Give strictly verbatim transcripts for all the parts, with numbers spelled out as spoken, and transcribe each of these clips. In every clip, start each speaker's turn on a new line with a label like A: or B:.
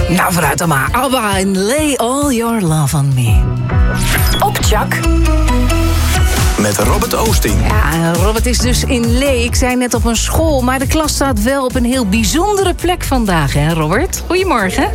A: Nou, vooruit dan maar. Abba en Lay All Your Love on Me.
B: Op Chak.
C: Met Robert Oosting.
A: Ja, Robert is dus in Lee. Ik zei net op een school, maar de klas staat wel op een heel bijzondere plek vandaag, hè Robert? Goedemorgen.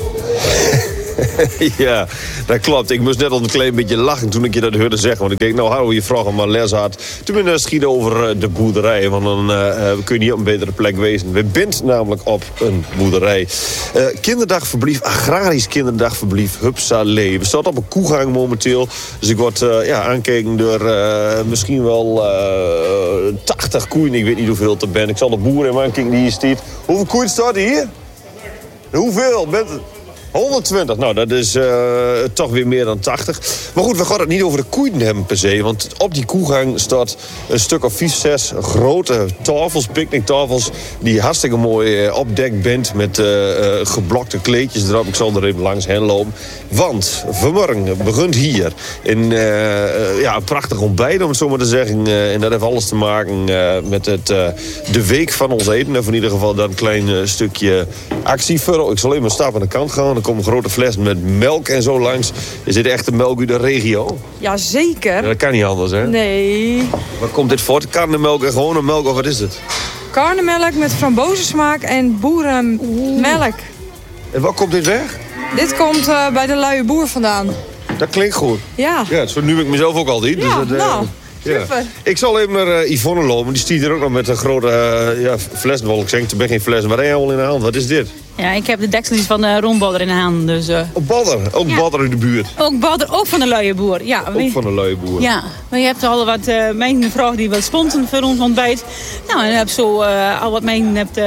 D: Ja, dat klopt. Ik moest net al een klein beetje lachen toen ik je dat hoorde zeggen. Want ik denk, nou, hou je vraag maar les had. Toen ben ik schieten over de boerderij. Want dan uh, kun je niet op een betere plek wezen. We bent namelijk op een boerderij. Uh, kinderdagverblijf, agrarisch kinderdagverblijf, Hupsalé. We staan op een koegang momenteel. Dus ik word uh, ja, aangekeken door uh, misschien wel uh, tachtig koeien. Ik weet niet hoeveel het er ben. Ik zal de boer even aankijken die hier staat. Hoeveel koeien staat hier? Hoeveel? Bent het? honderdtwintig, nou dat is uh, toch weer meer dan tachtig. Maar goed, we gaan het niet over de koeien hebben per se. Want op die koegang staat een stuk of vier, zes grote tafels, picknicktafels. Die hartstikke mooi uh, opdekt bent met uh, uh, geblokte kleedjes erop. Ik zal er even langs heen lopen. Want vanmorgen begint hier in uh, uh, ja, een prachtig ontbijt, om het zo maar te zeggen. Uh, en dat heeft alles te maken uh, met het, uh, de week van ons eten. Of in ieder geval dat een klein uh, stukje actie. Ik zal even een stap aan de kant gaan. Er komen grote flessen met melk en zo langs. Is dit echt de melk uit de regio?
E: Jazeker.
D: Ja, dat kan niet anders, hè?
E: Nee.
D: Waar komt dit voort? Karnemelk en gewone melk, of wat is het?
E: Karnemelk met frambozensmaak en boerenmelk.
D: En waar komt dit weg?
E: Dit komt uh, bij de luie boer vandaan.
D: Dat klinkt goed.
E: Ja.
D: Ja, zo nu ik mezelf ook al niet.
E: Ja,
D: dus dat, uh,
E: nou,
D: ja.
E: super.
D: Ik zal even naar uh, Yvonne lopen. Die stiet er ook nog met een grote uh, ja, fles. Ik zeg, er ben geen fles, maar hij al in de hand. Wat is dit?
F: Ja, ik heb de dekseltjes van de Rombodder in de hand. Dus, uh...
D: Op Badder? Ook
F: ja.
D: Badder in de buurt?
F: Ook Badder, ook van de luie boer. Ja,
D: ook
F: we...
D: van de luie boer?
F: Ja, maar je hebt al wat uh, mensen gevraagd die wat sponsoren voor ons ontbijt. Nou, en je hebt zo uh, al wat mensen hebt, uh,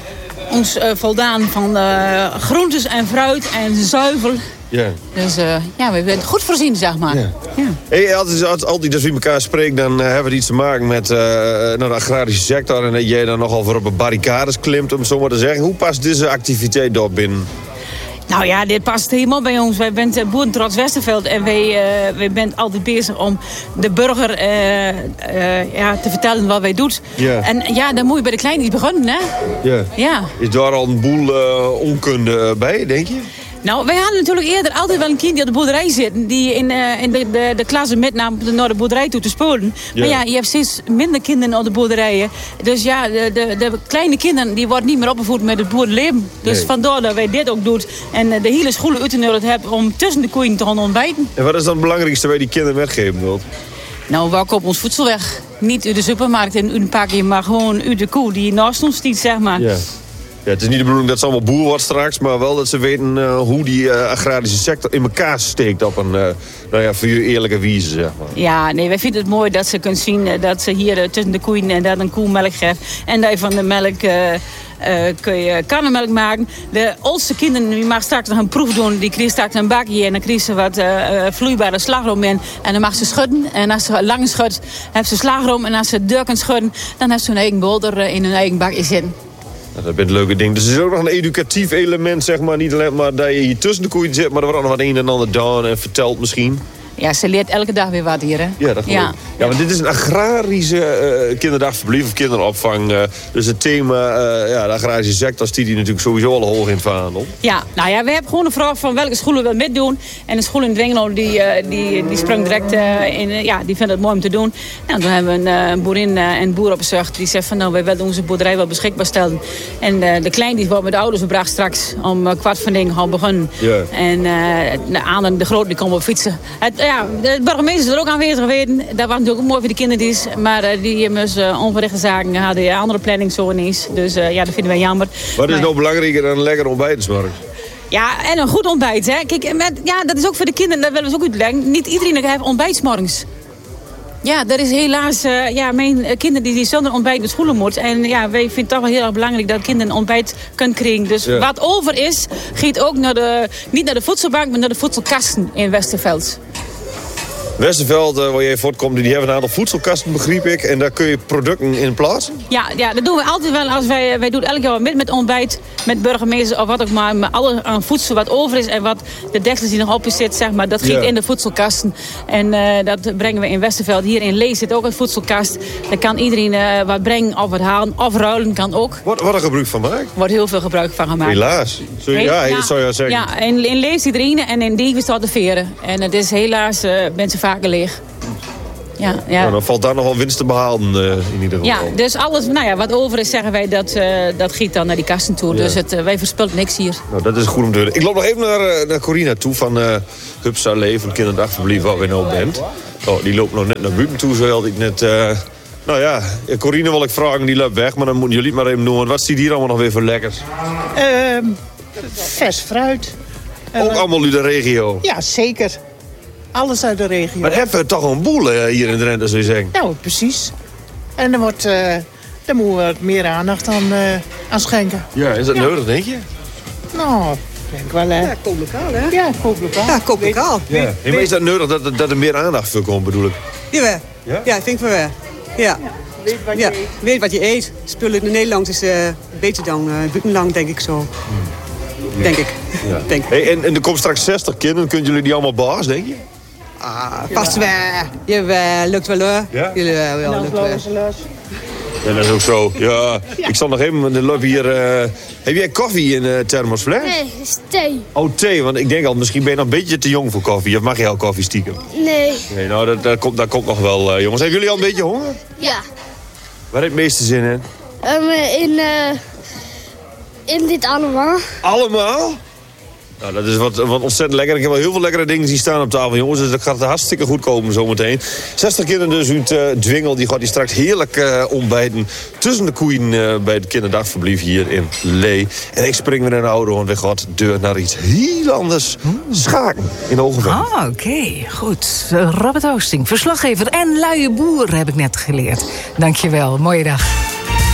F: ons uh, voldaan van uh, groentes en fruit en zuivel.
D: Ja.
F: Dus uh, ja, we zijn goed voorzien, zeg maar. Ja.
D: Ja. Hey, altijd, altijd, altijd als we met elkaar spreken, dan uh, hebben we iets te maken met uh, nou, de agrarische sector. En dat jij dan nogal voor op de barricades klimt, om het zo maar te zeggen. Hoe past deze activiteit daar binnen?
F: Nou ja, dit past helemaal bij ons. Wij zijn Boeren Trots Westerveld en wij, uh, wij zijn altijd bezig om de burger uh, uh, ja, te vertellen wat wij doen.
D: Ja.
F: En ja, dan moet je bij de kleintjes beginnen, hè?
D: Ja.
F: Ja.
D: Is daar al een boel uh, onkunde bij, denk je?
F: Nou, wij hadden natuurlijk eerder altijd wel een kind die op de boerderij zit. Die in, uh, in de, de, de klasse metnam naar de boerderij toe te spoelen. Ja. Maar ja, je hebt steeds minder kinderen op de boerderijen. Dus ja, de, de, de kleine kinderen die worden niet meer opgevoed met het boerenleven. Dus nee. Vandaar dat wij dit ook doen. En de hele school uitgenodigd hebben om tussen de koeien te gaan ontbijten.
D: En wat is dan het belangrijkste waar je die kinderen weggeven wilt?
F: Nou, waar komt ons voedsel weg? Niet uit de supermarkt en uit een pakje, maar gewoon uit de koe die naast ons stiet, zeg maar.
D: Ja. Ja, het is niet de bedoeling dat ze allemaal boer wordt straks, maar wel dat ze weten uh, hoe die uh, agrarische sector in elkaar steekt op een uh, nou ja, voor je eerlijke wijze, zeg maar.
F: Ja, nee, wij vinden het mooi dat ze kunnen zien uh, dat ze hier uh, tussen de koeien en dat een koe melk geeft. En dat je van de melk uh, uh, kun je karnemelk maken. De oudste kinderen, die mag straks nog een proef doen, die krijgen straks een bakje en dan krijgen ze wat uh, vloeibare slagroom in. En dan mag ze schudden. En als ze lang schudt, hebben ze slagroom. En als ze deur kunnen schudden, dan hebben ze hun eigen boter uh, in hun eigen bakje zitten.
D: Nou, dat bent een leuke ding. Dus er is ook nog een educatief element, zeg maar. Niet alleen maar dat je hier tussen de koeien zit, maar er wordt ook nog wat een en ander gedaan en verteld misschien.
F: Ja, ze leert elke dag weer wat hier, hè?
D: Ja, dat geloof ik. Ja. Ja, want dit is een agrarische uh, kinderdagverblijf of kinderopvang. Uh, dus het thema, uh, ja, de agrarische sector stiet die natuurlijk sowieso al hoog in het vaandel.
F: Ja, nou ja, we hebben gewoon een vraag van welke scholen we meedoen. En de school in Dwingelo, die, uh, die, die sprong direct uh, in, uh, ja, die vindt het mooi om te doen. Nou, toen hebben we een uh, boerin uh, en boer opgezocht. Die zegt van, nou, wij willen onze boerderij wel beschikbaar stellen. En uh, de klein die wordt met de ouders gebracht straks om uh, kwart van ding gaan beginnen. Ja. En uh, aan de groot die komen op fietsen. Het, ja, de burgemeester is er ook aanwezig geweest. Dat was natuurlijk ook mooi voor de kindertjes. Maar uh, die hebben uh, onverrichte zaken hadden ja, andere planning zo ineens. Dus uh, ja, dat vinden wij jammer.
D: Wat is
F: maar,
D: nou belangrijker dan een lekker ontbijt 's morgens?
F: Ja, en een goed ontbijt. Hè. Kijk, met, ja, dat is ook voor de kinderen, dat willen we ook uitleggen. Niet iedereen heeft ontbijt 's morgens. Ja, dat is helaas... Uh, ja, mijn kinderen die, die zonder ontbijt naar school moeten. En ja, wij vinden het toch wel heel erg belangrijk dat kinderen een ontbijt kunnen krijgen. Dus ja. Wat over is, gaat ook naar de, niet naar de voedselbank, maar naar de voedselkasten in Westerveld.
D: Westerveld, uh, waar jij voortkomt, die hebben een aantal voedselkasten, begreep ik. En daar kun je producten in plaatsen?
F: Ja, ja, dat doen we altijd wel. Als wij, wij doen elk jaar met, met ontbijt, met burgemeesters of wat ook maar. Met alle uh, voedsel wat over is en wat de deksel die nog op is zit, zeg maar, dat gaat
D: Ja.
F: in de voedselkasten. En uh, dat brengen we in Westerveld. Hier in Lees zit ook een voedselkast. Daar kan iedereen uh, wat brengen of wat halen. Of ruilen kan ook.
D: Wat, wat een gebruik van maakt?
F: Er wordt heel veel gebruik van gemaakt.
D: Helaas. Zo, ja, ja, zou je zeggen.
F: Ja, in, in Lees die erin en in Dieven staat de veren. En het is helaas, uh, mensen vaker leeg. Ja, ja.
D: Nou, dan valt daar nog wel winst te behalen uh, in ieder
F: Ja,
D: geval.
F: dus alles nou ja, wat over is, zeggen wij, dat, uh, dat giet dan naar die kasten toe.
D: Ja.
F: Dus het, uh, wij verspillen niks hier.
D: Nou, dat is goed om te horen. Ik loop nog even naar, uh, naar Corina toe van uh, Hupsa Leven, kinderdagverblijf waar we nou bent. Oh, die loopt nog net naar buiten toe, zoals ik net... Uh, nou ja, Corina wil ik vragen, die loopt weg, maar dan moeten jullie het maar even doen. Want wat ziet hier allemaal nog weer voor lekkers?
G: Uh, vers fruit. Uh,
D: Ook allemaal uit de regio.
G: Ja, zeker. Alles uit de regio.
D: Maar hebben we toch een boel uh, hier in Drenthe, zou je zeggen?
G: Nou, precies. En dan wordt, uh, daar moeten we wat meer aandacht aan, uh, aan schenken.
D: Ja, is dat
G: Ja.
D: nodig, denk je?
G: Nou, ik denk wel, hè.
E: Ja, koop lokaal, hè?
G: Ja, koop lokaal.
E: Ja, koop lokaal.
D: Ja. Hey, maar is dat nodig dat, dat er meer aandacht voor komt, bedoel ik?
E: Jawel.
D: Ja?
E: Ja, ik denk van wel. Ja.
G: Weet wat je
E: Ja,
G: eet.
E: weet wat je eet. Spullen in Nederland is uh, beter dan uh, buitenland, denk ik zo. Denk ik.
D: Ja.
E: Denk.
D: Hey, en, en er komt straks zestig kinderen, kunnen jullie die allemaal baas, denk je?
E: Ah, vast wel. Jawel, lukt wel hoor.
D: Ja?
E: Jullie wel, wel,
G: Nou,
E: lukt wel.
G: geloof ze los.
D: Ja, dat is ook zo. Ja, ik zal nog even... Er loopt hier... Uh, heb jij koffie in uh, thermosfles?
H: Nee, het is thee.
D: Oh, thee. Want ik denk al, misschien ben je nog een beetje te jong voor koffie. Of mag je al koffie stiekem?
H: Nee.
D: Nee, nou, dat, dat, komt, dat komt nog wel, uh, jongens. Hebben jullie al een beetje honger?
H: Ja.
D: Waar heeft het meeste zin in?
H: Um, in, uh, in dit allemaal.
D: Allemaal? Nou, dat is wat, wat ontzettend lekker. Ik heb wel heel veel lekkere dingen zien staan op tafel, jongens. Dus dat gaat hartstikke goed komen zometeen. zestig kinderen dus uit uh, Dwingel. Die gaat die straks heerlijk uh, ontbijten tussen de koeien uh, bij het kinderdagverblijf hier in Lee. En ik spring weer in de auto en we gaan de deur naar iets heel anders. Schaken in Hogeveen.
A: Ah, oké. Okay. Goed. Uh, Robert Oosting, verslaggever en luie boer heb ik net geleerd. Dankjewel. Mooie dag.